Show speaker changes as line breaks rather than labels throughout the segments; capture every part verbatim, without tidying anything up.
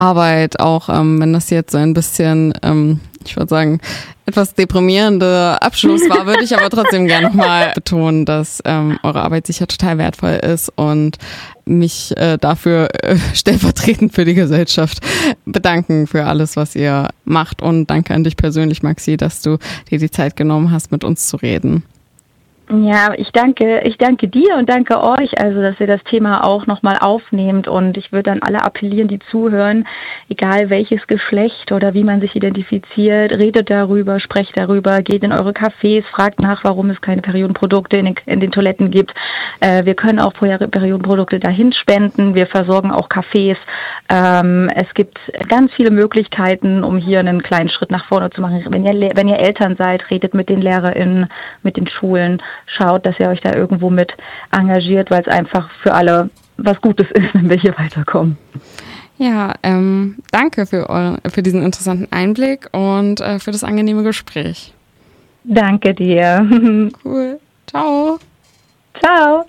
Arbeit, auch ähm, wenn das jetzt so ein bisschen, ähm, ich würde sagen, etwas deprimierender Abschluss war, würde ich aber trotzdem gerne nochmal betonen, dass ähm, eure Arbeit sicher total wertvoll ist und mich äh, dafür äh, stellvertretend für die Gesellschaft bedanken für alles, was ihr macht, und danke an dich persönlich, Maxi, dass du dir die Zeit genommen hast, mit uns zu reden.
Ja, ich danke, ich danke dir und danke euch, also dass ihr das Thema auch nochmal aufnehmt, und ich würde an alle appellieren, die zuhören, egal welches Geschlecht oder wie man sich identifiziert, redet darüber, sprecht darüber, geht in eure Cafés, fragt nach, warum es keine Periodenprodukte in den, in den Toiletten gibt. Äh, wir können auch Periodenprodukte dahin spenden, wir versorgen auch Cafés. Ähm, es gibt ganz viele Möglichkeiten, um hier einen kleinen Schritt nach vorne zu machen. Wenn ihr, wenn ihr Eltern seid, redet mit den LehrerInnen, mit den Schulen. Schaut, dass ihr euch da irgendwo mit engagiert, weil es einfach für alle was Gutes ist, wenn wir hier weiterkommen.
Ja, ähm, danke für, eure, für diesen interessanten Einblick und äh, für das angenehme Gespräch.
Danke dir.
Cool. Ciao.
Ciao.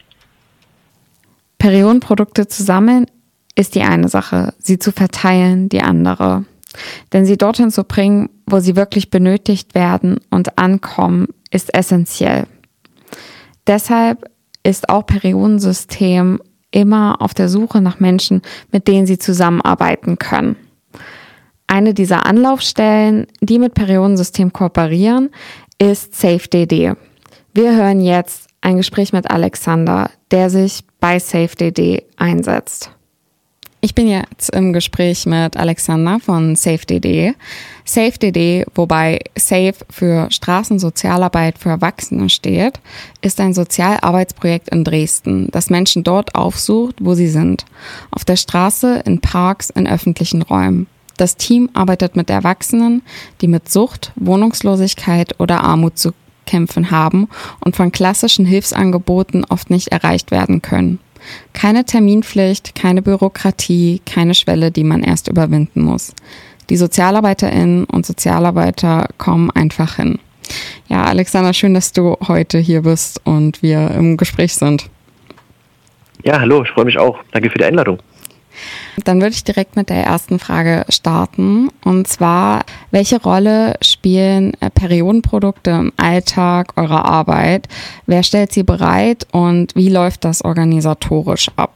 Periodenprodukte zu sammeln ist die eine Sache, sie zu verteilen die andere. Denn sie dorthin zu bringen, wo sie wirklich benötigt werden und ankommen, ist essentiell. Deshalb ist auch Periodensystem immer auf der Suche nach Menschen, mit denen sie zusammenarbeiten können. Eine dieser Anlaufstellen, die mit Periodensystem kooperieren, ist SafeDD. Wir hören jetzt ein Gespräch mit Alexander, der sich bei SafeDD einsetzt. Ich bin jetzt im Gespräch mit Alexander von SafeDD. SafeDD, wobei Safe für Straßensozialarbeit für Erwachsene steht, ist ein Sozialarbeitsprojekt in Dresden, das Menschen dort aufsucht, wo sie sind. Auf der Straße, in Parks, in öffentlichen Räumen. Das Team arbeitet mit Erwachsenen, die mit Sucht, Wohnungslosigkeit oder Armut zu kämpfen haben und von klassischen Hilfsangeboten oft nicht erreicht werden können. Keine Terminpflicht, keine Bürokratie, keine Schwelle, die man erst überwinden muss. Die SozialarbeiterInnen und Sozialarbeiter kommen einfach hin. Ja, Alexander, schön, dass du heute hier bist und wir im Gespräch sind.
Ja, hallo, ich freue mich auch. Danke für die Einladung.
Dann würde ich direkt mit der ersten Frage starten. Und zwar, welche Rolle spielen Periodenprodukte im Alltag eurer Arbeit? Wer stellt sie bereit und wie läuft das organisatorisch ab?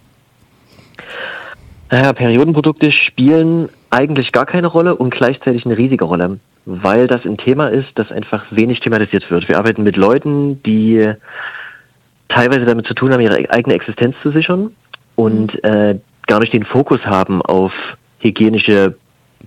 Naja, Periodenprodukte spielen eigentlich gar keine Rolle und gleichzeitig eine riesige Rolle, weil das ein Thema ist, das einfach wenig thematisiert wird. Wir arbeiten mit Leuten, die teilweise damit zu tun haben, ihre eigene Existenz zu sichern und äh, gar nicht den Fokus haben auf hygienische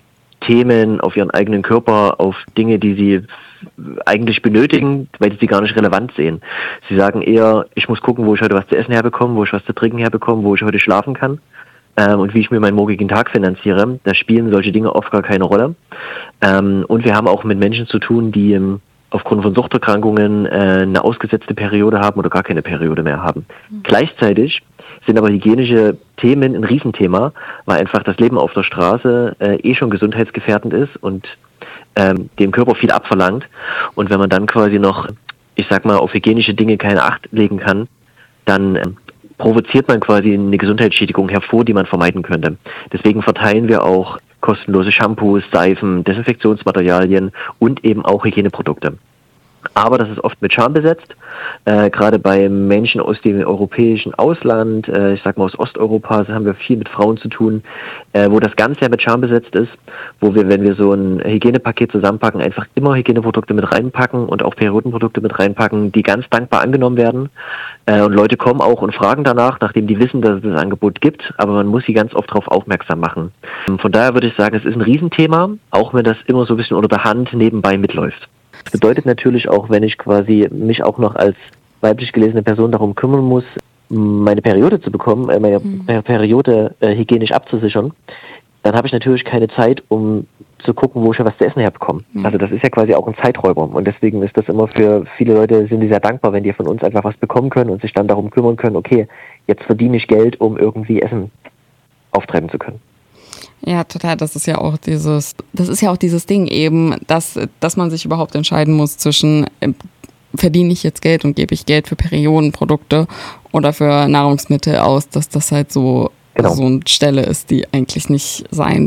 Themen, auf ihren eigenen Körper, auf Dinge, die sie eigentlich benötigen, weil sie sie gar nicht relevant sehen. Sie sagen eher, ich muss gucken, wo ich heute was zu essen herbekomme, wo ich was zu trinken herbekomme, wo ich heute schlafen kann ähm, und wie ich mir meinen morgigen Tag finanziere. Da spielen solche Dinge oft gar keine Rolle. Ähm, und wir haben auch mit Menschen zu tun, die ähm, aufgrund von Suchterkrankungen äh, eine ausgesetzte Periode haben oder gar keine Periode mehr haben. Mhm. Gleichzeitig sind aber hygienische Themen ein Riesenthema, weil einfach das Leben auf der Straße äh, eh schon gesundheitsgefährdend ist und ähm, dem Körper viel abverlangt. Und wenn man dann quasi noch, ich sag mal, auf hygienische Dinge keine Acht legen kann, dann äh, provoziert man quasi eine Gesundheitsschädigung hervor, die man vermeiden könnte. Deswegen verteilen wir auch kostenlose Shampoos, Seifen, Desinfektionsmaterialien und eben auch Hygieneprodukte. Aber das ist oft mit Scham besetzt, äh, gerade bei Menschen aus dem europäischen Ausland, äh, ich sag mal aus Osteuropa, da haben wir viel mit Frauen zu tun, äh, wo das Ganze ja mit Scham besetzt ist, wo wir, wenn wir so ein Hygienepaket zusammenpacken, einfach immer Hygieneprodukte mit reinpacken und auch Periodenprodukte mit reinpacken, die ganz dankbar angenommen werden. Äh, und Leute kommen auch und fragen danach, nachdem die wissen, dass es das Angebot gibt, aber man muss sie ganz oft darauf aufmerksam machen. Von daher würde ich sagen, es ist ein Riesenthema, auch wenn das immer so ein bisschen unter der Hand nebenbei mitläuft. Das bedeutet natürlich auch, wenn ich quasi mich auch noch als weiblich gelesene Person darum kümmern muss, meine Periode zu bekommen, äh, meine mhm. Periode äh, hygienisch abzusichern, dann habe ich natürlich keine Zeit, um zu gucken, wo ich was zu essen herbekomme. Mhm. Also das ist ja quasi auch ein Zeiträuber und deswegen ist das immer für viele Leute, sind die sehr dankbar, wenn die von uns einfach was bekommen können und sich dann darum kümmern können, okay, jetzt verdiene ich Geld, um irgendwie Essen auftreiben zu können.
Ja, total. Das ist ja auch dieses, das ist ja auch dieses Ding eben, dass, dass man sich überhaupt entscheiden muss zwischen, äh, verdiene ich jetzt Geld und gebe ich Geld für Periodenprodukte oder für Nahrungsmittel aus, dass das halt so
genau. so eine Stelle ist, die eigentlich nicht sein